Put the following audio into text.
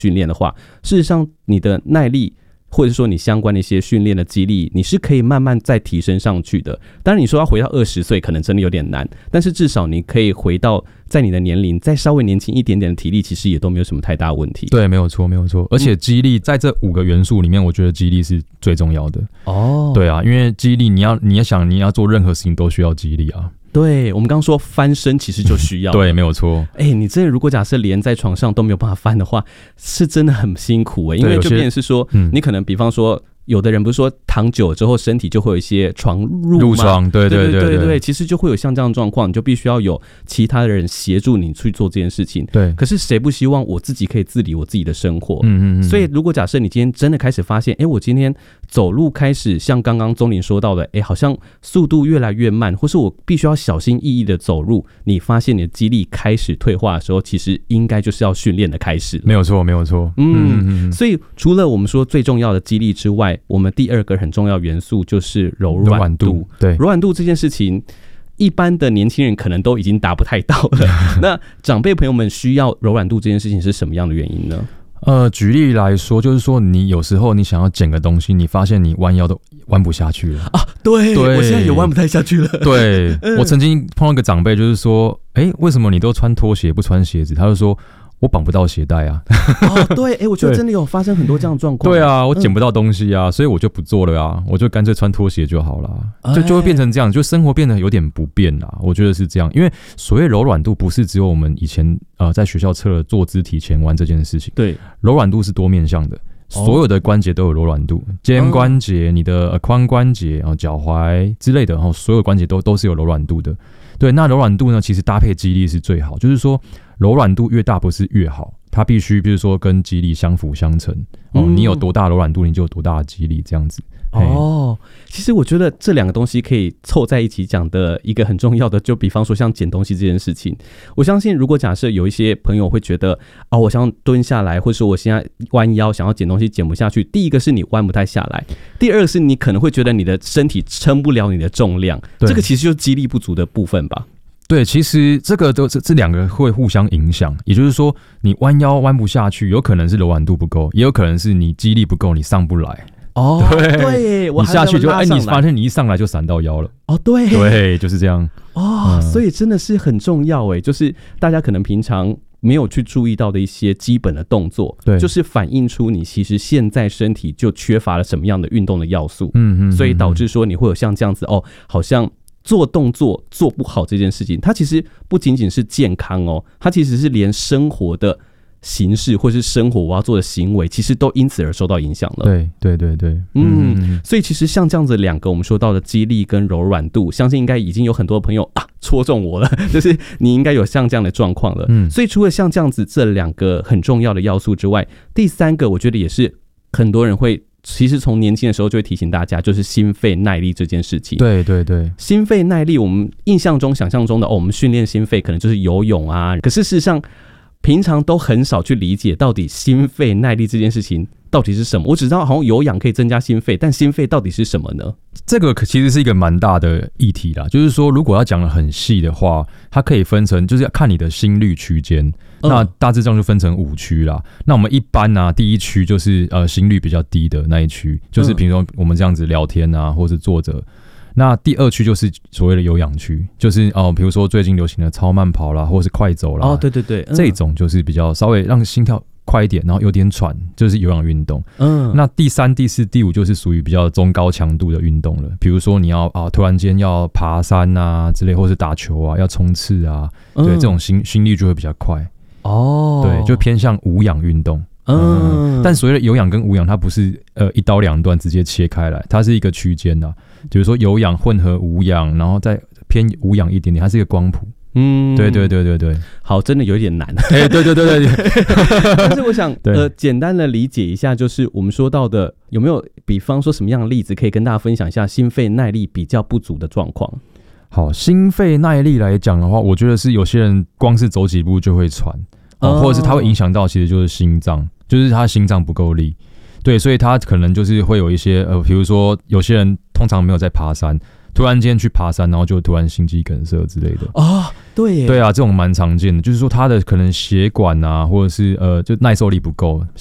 训练的话，事实上你的耐力或者说你相关的一些训练的肌力，你是可以慢慢再提升上去的。当然你说要回到20岁可能真的有点难，但是至少你可以回到在你的年龄再稍微年轻一点点的体力，其实也都没有什么太大问题。 对，没有错没有错。而且肌力在这5个元素里面，我觉得肌力是最重要的。对啊，因为肌力你要想你要做任何事情都需要肌力啊。 对，我们刚刚说翻身其实就需要对，没有错。 你真的如果假设连在床上都没有办法翻的话，是真的很辛苦因为就变成是说，你可能比方说有的人不是说躺久之后身体就会有一些床褥疮，对， 其实就会有像这样的状况，你就必须要有其他的人协助你去做这件事情。 对， 可是谁不希望我自己可以自理我自己的生活？所以如果假设你今天真的开始发现，我今天走路开始像刚刚宗霖说到的，好像速度越来越慢，或是我必须要小心翼翼的走路，你发现你的肌力开始退化的时候，其实应该就是要训练的开始了。 没有错没有错。 所以除了我们说最重要的肌力之外，我们第二个很重要元素就是柔软度。 对， 柔软度这件事情，一般的年轻人可能都已经达不太到了。那长辈朋友们需要柔软度这件事情是什么样的原因呢？ 举例来说，就是说你有时候你想要捡个东西，你发现你弯腰都弯不下去了啊。 对，我现在也弯不太下去了。 对，我曾经碰到一个长辈，就是说，为什么你都穿拖鞋不穿鞋子？他就说，我绑不到鞋带啊。 对，我觉得真的有发生很多这样的状况。 对啊，我捡不到东西啊，所以我就不做了啊，我就干脆穿拖鞋就好了，就会变成这样，就生活变得有点不便啦。我觉得是这样，因为所谓柔软度不是只有我们以前在学校测了坐姿体前弯这件事情。对，柔软度是多面向的。所有的关节都有柔软度，肩关节、你的髋关节、脚踝之类的，所有关节都是有柔软度的。对，那柔软度呢，其实搭配肌力是最好，就是说柔软度越大不是越好，它必须比如说跟肌力相辅相成。你有多大柔软度，你就有多大的肌力，这样子。 其实我觉得这两个东西可以凑在一起讲的一个很重要的，就比方说像捡东西这件事情，我相信如果假设有一些朋友会觉得我想要蹲下来，或者说我现在弯腰想要捡东西捡不下去，第一个是你弯不太下来，第二个是你可能会觉得你的身体撑不了你的重量，这个其实就是肌力不足的部分吧。 对，其实这两个会互相影响，也就是说你弯腰弯不下去，有可能是柔软度不够，也有可能是你肌力不够，你上不来。 对， 你下去就你发现你一上来就闪到腰了。对，就是这样。 所以真的是很重要就是大家可能平常没有去注意到的一些基本的动作，对，就是反映出你其实现在身体就缺乏了什么样的运动的要素。所以导致说你会有像这样子好像做动作做不好这件事情，它其实不仅仅是健康它其实是连生活的形式或是生活我要做的行为，其实都因此而受到影响了。 对， 所以其实像这样子两个我们说到的肌力跟柔软度，相信应该已经有很多朋友戳中我了，就是你应该有像这样的状况了。所以除了像这样子这两个很重要的要素之外，第三个我觉得也是很多人会其实从年轻的时候就会提醒大家，就是心肺耐力这件事情。对，心肺耐力我们印象中想象中的我们训练心肺可能就是游泳啊，可是事实上平常都很少去理解到底心肺耐力这件事情到底是什么。我只知道好像有氧可以增加心肺，但心肺到底是什么呢？ 这个其实是一个蛮大的议题啦，就是说如果要讲得很细的话，它可以分成就是要看你的心率区间，那大致上就分成5区啦。那我们一般第一区就是心率比较低的那一区，就是比如说我们这样子聊天啊，或是坐着。那第2区就是所谓的有氧区，就是比如说最近流行的超慢跑啦，或是快走啦。对，这种就是比较稍微让心跳快一点，然后有点喘，就是有氧运动。那第3、第4、第5就是属于比较中高强度的运动了，比如说你要突然间要爬山啊之类，或是打球啊，要冲刺啊，对，这种心率就会比较快。对，就偏向无氧运动。但所谓的有氧跟无氧，它不是一刀两断直接切开来，它是一个区间的。比如说有氧混合无氧，然后再偏无氧一点点，它是一个光谱。对， 好，真的有点难。 对。 但是我想简单的理解一下，就是我们说到的有没有比方说什么样的例子可以跟大家分享一下心肺耐力比较不足的状况？ 好，心肺耐力来讲的话，我觉得是有些人光是走几步就会喘，或者是它会影响到其实就是心脏，就是他心脏不够力。对，所以他可能就是会有一些比如说有些人通常没有在爬山， 突然间去爬山，然后就突然心肌梗塞之类的。 对耶， 对啊，这种蛮常见的，就是说他的可能血管啊，或者是就耐受力不够，